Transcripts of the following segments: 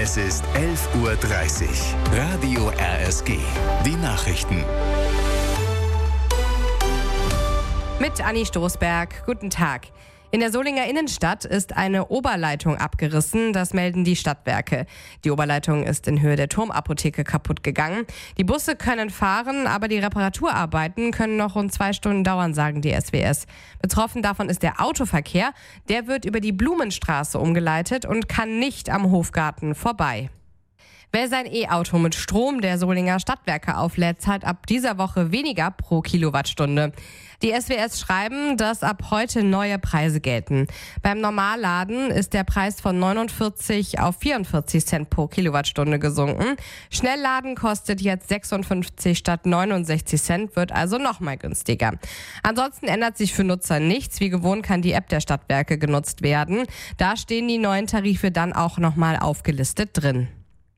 Es ist 11:30 Uhr. Radio RSG. Die Nachrichten. Mit Anni Stoßberg. Guten Tag. In der Solinger Innenstadt ist eine Oberleitung abgerissen, das melden die Stadtwerke. Die Oberleitung ist in Höhe der Turmapotheke kaputt gegangen. Die Busse können fahren, aber die Reparaturarbeiten können noch rund 2 Stunden dauern, sagen die SWS. Betroffen davon ist der Autoverkehr. Der wird über die Blumenstraße umgeleitet und kann nicht am Hofgarten vorbei. Wer sein E-Auto mit Strom der Solinger Stadtwerke auflädt, zahlt ab dieser Woche weniger pro Kilowattstunde. Die SWS schreiben, dass ab heute neue Preise gelten. Beim Normalladen ist der Preis von 49 auf 44 Cent pro Kilowattstunde gesunken. Schnellladen kostet jetzt 56 statt 69 Cent, wird also noch mal günstiger. Ansonsten ändert sich für Nutzer nichts. Wie gewohnt kann die App der Stadtwerke genutzt werden. Da stehen die neuen Tarife dann auch noch mal aufgelistet drin.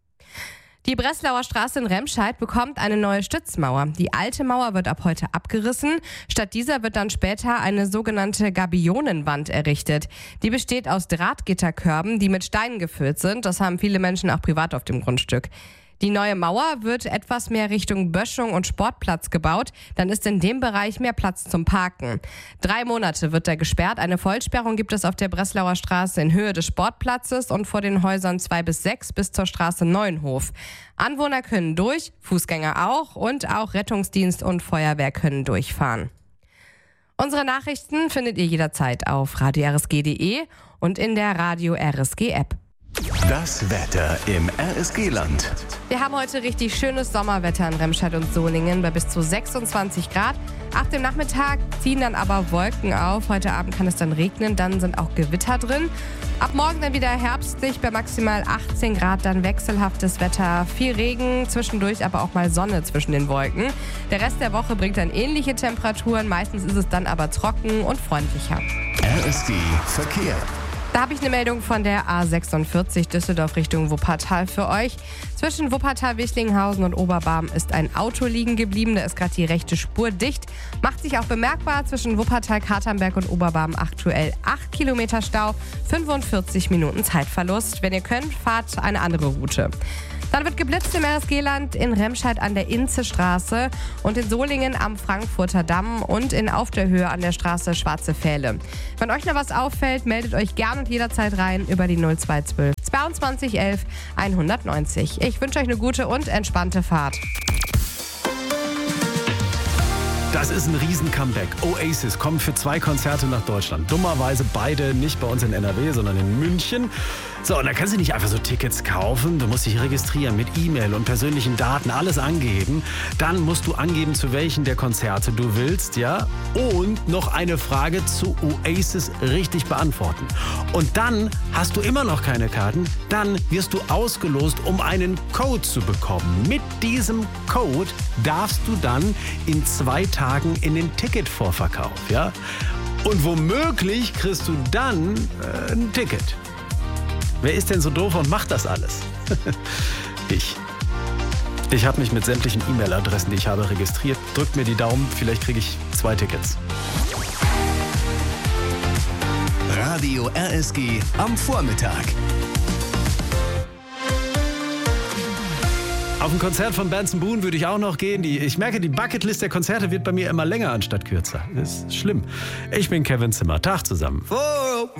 Die Breslauer Straße in Remscheid bekommt eine neue Stützmauer. Die alte Mauer wird ab heute abgerissen. Statt dieser wird dann später eine sogenannte Gabionenwand errichtet. Die besteht aus Drahtgitterkörben, die mit Steinen gefüllt sind. Das haben viele Menschen auch privat auf dem Grundstück. Die neue Mauer wird etwas mehr Richtung Böschung und Sportplatz gebaut. Dann ist in dem Bereich mehr Platz zum Parken. 3 Monate wird er gesperrt. Eine Vollsperrung gibt es auf der Breslauer Straße in Höhe des Sportplatzes und vor den Häusern 2 bis 6 bis zur Straße Neuenhof. Anwohner können durch, Fußgänger auch und auch Rettungsdienst und Feuerwehr können durchfahren. Unsere Nachrichten findet ihr jederzeit auf radio-rsg.de und in der Radio RSG App. Das Wetter im RSG-Land. Wir haben heute richtig schönes Sommerwetter in Remscheid und Solingen bei bis zu 26 Grad. Ab dem Nachmittag ziehen dann aber Wolken auf. Heute Abend kann es dann regnen, dann sind auch Gewitter drin. Ab morgen dann wieder herbstlich bei maximal 18 Grad, dann wechselhaftes Wetter. Viel Regen, zwischendurch aber auch mal Sonne zwischen den Wolken. Der Rest der Woche bringt dann ähnliche Temperaturen. Meistens ist es dann aber trocken und freundlicher. RSG Verkehr. Da habe ich eine Meldung von der A46 Düsseldorf Richtung Wuppertal für euch. Zwischen Wuppertal-Wichlinghausen und Oberbarm ist ein Auto liegen geblieben. Da ist gerade die rechte Spur dicht. Macht sich auch bemerkbar. Zwischen Wuppertal-Katernberg und Oberbarm aktuell 8 Kilometer Stau, 45 Minuten Zeitverlust. Wenn ihr könnt, fahrt eine andere Route. Dann wird geblitzt im RSG-Land in Remscheid an der Inzestraße und in Solingen am Frankfurter Damm und in Auf der Höhe an der Straße Schwarze Pfähle. Wenn euch noch was auffällt, meldet euch gern und jederzeit rein über die 0212 22 11 190. Ich wünsche euch eine gute und entspannte Fahrt. Das ist ein Riesen-Comeback. Oasis kommt für 2 Konzerte nach Deutschland. Dummerweise beide nicht bei uns in NRW, sondern in München. So, und da kannst du nicht einfach so Tickets kaufen. Du musst dich registrieren mit E-Mail und persönlichen Daten, alles angeben. Dann musst du angeben, zu welchen der Konzerte du willst, ja? Und noch eine Frage zu Oasis richtig beantworten. Und dann hast du immer noch keine Karten. Dann wirst du ausgelost, um einen Code zu bekommen. Mit diesem Code darfst du dann in 2 Tagen in den Ticketvorverkauf, ja? Und womöglich kriegst du dann ein Ticket. Wer ist denn so doof und macht das alles? Ich habe mich mit sämtlichen E-Mail-Adressen, die ich habe, registriert. Drückt mir die Daumen, vielleicht kriege ich 2 Tickets. Radio RSG am Vormittag. Auf ein Konzert von Benson Boone würde ich auch noch gehen. Ich merke, die Bucketlist der Konzerte wird bei mir immer länger anstatt kürzer. Das ist schlimm. Ich bin Kevin Zimmer. Tag zusammen.